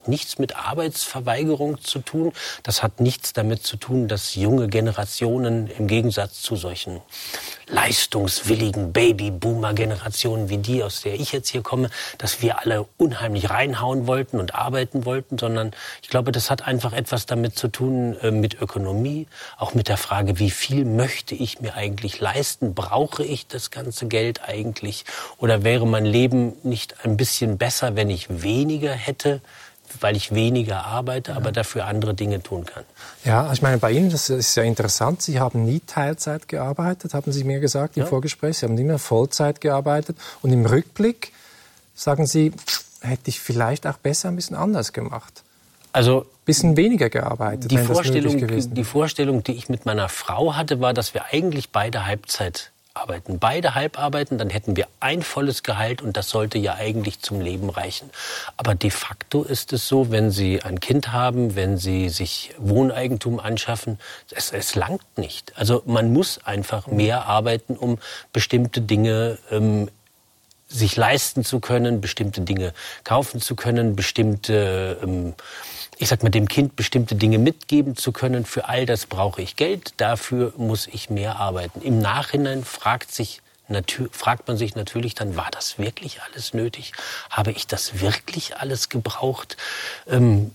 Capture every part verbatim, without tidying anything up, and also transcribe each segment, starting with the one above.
hat nichts mit Arbeitsverweigerung zu tun. Das hat nichts damit zu tun, dass junge Generationen im Gegensatz zu solchen leistungswilligen Baby-Boomer-Generationen wie die, aus der ich jetzt hier komme, dass wir alle unheimlich reinhauen wollten und arbeiten wollten, sondern ich glaube, das hat einfach etwas damit zu tun äh, mit Ökonomie, auch mit der Frage, wie viel möchte ich mir eigentlich leisten? Brauche ich das ganze Geld eigentlich? Oder wäre mein Leben nicht ein bisschen besser, wenn ich weniger hätte, weil ich weniger arbeite, aber dafür andere Dinge tun kann? Ja, ich meine, bei Ihnen, das ist ja interessant, Sie haben nie Teilzeit gearbeitet, haben Sie mir gesagt im ja. Vorgespräch. Sie haben immer Vollzeit gearbeitet. Und im Rückblick sagen Sie, hätte ich vielleicht auch besser ein bisschen anders gemacht. Also ein bisschen weniger gearbeitet. Die Vorstellung, die Vorstellung, die ich mit meiner Frau hatte, war, dass wir eigentlich beide Halbzeit arbeiten. Beide halb arbeiten, dann hätten wir ein volles Gehalt und das sollte ja eigentlich zum Leben reichen. Aber de facto ist es so, wenn Sie ein Kind haben, wenn Sie sich Wohneigentum anschaffen, es, es langt nicht. Also man muss einfach mehr arbeiten, um bestimmte Dinge ähm, sich leisten zu können, bestimmte Dinge kaufen zu können, bestimmte ähm, ich sag mal, dem Kind bestimmte Dinge mitgeben zu können. Für all das brauche ich Geld, dafür muss ich mehr arbeiten. Im Nachhinein fragt, sich, fragt man sich natürlich dann, war das wirklich alles nötig? Habe ich das wirklich alles gebraucht? Ähm,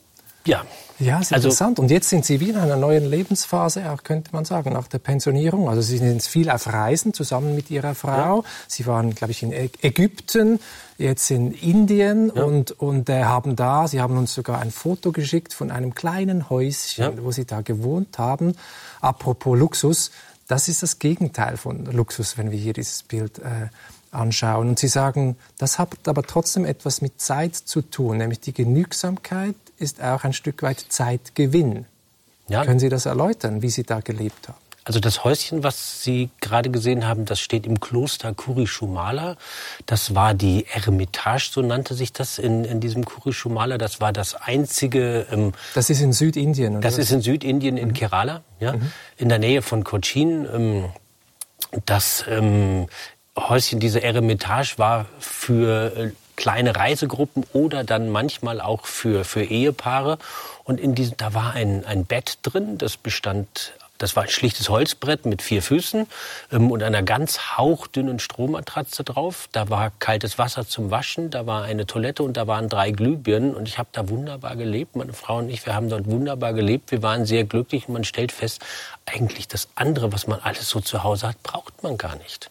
ja. Ja, ist also, interessant. Und jetzt sind Sie wieder in einer neuen Lebensphase, auch könnte man sagen, nach der Pensionierung. Also Sie sind viel auf Reisen zusammen mit Ihrer Frau. Ja. Sie waren, glaube ich, in Ägypten, jetzt in Indien ja. und, und äh, haben da, Sie haben uns sogar ein Foto geschickt von einem kleinen Häuschen, ja. wo Sie da gewohnt haben. Apropos Luxus, das ist das Gegenteil von Luxus, wenn wir hier dieses Bild äh, anschauen. Und Sie sagen, das hat aber trotzdem etwas mit Zeit zu tun, nämlich die Genügsamkeit ist auch ein Stück weit Zeitgewinn. Ja. Können Sie das erläutern, wie Sie da gelebt haben? Also das Häuschen, was Sie gerade gesehen haben, das steht im Kloster Kurishumala. Das war die Eremitage, so nannte sich das in, in diesem Kurishumala. Das war das einzige... Ähm, das ist in Südindien, oder? Das ist in Südindien, in mhm. Kerala, ja, mhm. in der Nähe von Cochin. Ähm, das ähm, Häuschen, diese Eremitage, war für äh, kleine Reisegruppen oder dann manchmal auch für, für Ehepaare. Und in diesem, da war ein, ein Bett drin, das bestand... Das war ein schlichtes Holzbrett mit vier Füßen ähm, und einer ganz hauchdünnen Strohmatratze drauf. Da war kaltes Wasser zum Waschen, da war eine Toilette und da waren drei Glühbirnen. Und ich habe da wunderbar gelebt. Meine Frau und ich, wir haben dort wunderbar gelebt. Wir waren sehr glücklich und man stellt fest, eigentlich das andere, was man alles so zu Hause hat, braucht man gar nicht.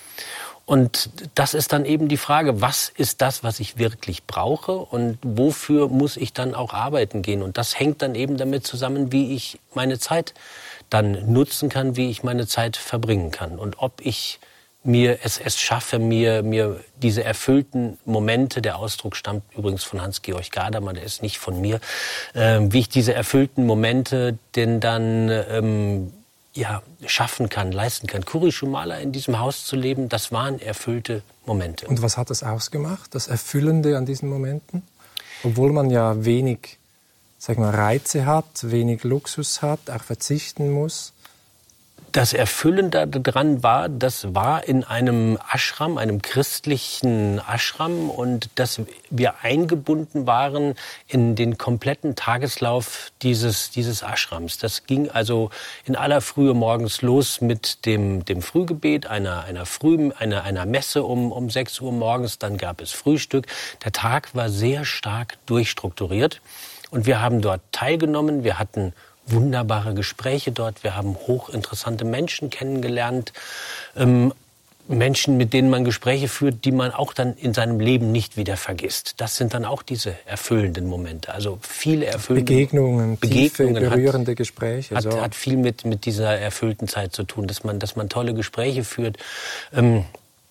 Und das ist dann eben die Frage, was ist das, was ich wirklich brauche und wofür muss ich dann auch arbeiten gehen? Und das hängt dann eben damit zusammen, wie ich meine Zeit dann nutzen kann, wie ich meine Zeit verbringen kann. Und ob ich mir es, es schaffe, mir, mir diese erfüllten Momente, der Ausdruck stammt übrigens von Hans-Georg Gadamer, der ist nicht von mir, äh, wie ich diese erfüllten Momente denn dann ähm, ja, schaffen kann, leisten kann. Kurishumala, in diesem Haus zu leben, das waren erfüllte Momente. Und was hat das ausgemacht, das Erfüllende an diesen Momenten? Obwohl man ja wenig, sag mal, Reize hat, wenig Luxus hat, auch verzichten muss. Das Erfüllende daran war, das war in einem Ashram, einem christlichen Ashram, und dass wir eingebunden waren in den kompletten Tageslauf dieses, dieses Ashrams. Das ging also in aller Frühe morgens los mit dem, dem Frühgebet, einer, einer, Früh, einer, einer Messe um, um sechs Uhr morgens. Dann gab es Frühstück. Der Tag war sehr stark durchstrukturiert und wir haben dort teilgenommen. Wir hatten wunderbare Gespräche dort. Wir haben hochinteressante Menschen kennengelernt. Ähm, Menschen, mit denen man Gespräche führt, die man auch dann in seinem Leben nicht wieder vergisst. Das sind dann auch diese erfüllenden Momente. Also viele erfüllende Begegnungen, Begegnungen tiefe, berührende hat, Gespräche. Hat, so. hat viel mit, mit dieser erfüllten Zeit zu tun, dass man, dass man tolle Gespräche führt. Ähm,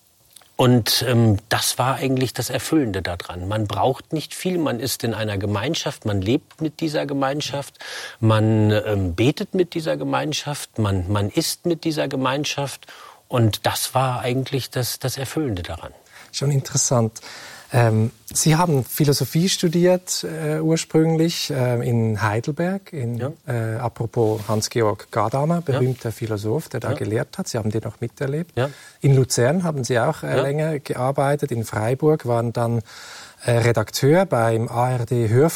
Und ähm, das war eigentlich das Erfüllende daran. Man braucht nicht viel, man ist in einer Gemeinschaft, man lebt mit dieser Gemeinschaft, man ähm, betet mit dieser Gemeinschaft, man, man isst mit dieser Gemeinschaft. Und das war eigentlich das, das Erfüllende daran. Schon interessant. Ähm, Sie haben Philosophie studiert äh, ursprünglich äh, in Heidelberg, in, ja. äh, apropos Hans-Georg Gadamer, berühmter ja. Philosoph, der da ja. gelehrt hat. Sie haben den auch miterlebt. Ja. In Luzern haben Sie auch äh, ja. länger gearbeitet, in Freiburg waren dann äh, Redakteur beim A R D Hörfunk.